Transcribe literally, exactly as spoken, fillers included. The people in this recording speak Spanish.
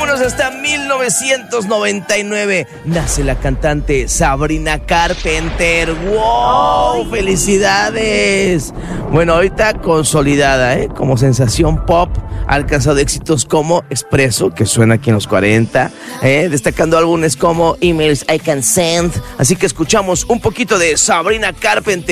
Vámonos hasta mil novecientos noventa y nueve. Nace la cantante Sabrina Carpenter. ¡Wow! Ay. ¡Felicidades! Bueno, ahorita consolidada, ¿eh? Como sensación pop. Ha alcanzado éxitos como Espresso, que suena aquí en los cuarenta, ¿eh? Destacando álbumes como Emails I Can Send. Así que escuchamos un poquito de Sabrina Carpenter.